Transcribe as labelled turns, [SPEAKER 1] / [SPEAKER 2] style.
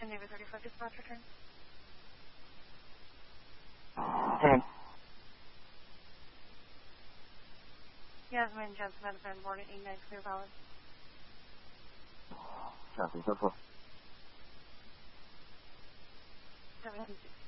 [SPEAKER 1] American Navy 35 dispatch return.
[SPEAKER 2] Ten.
[SPEAKER 1] Yasmin Jensen, Van boarding 89 clear valid.
[SPEAKER 2] Copy, so far.
[SPEAKER 1] 760.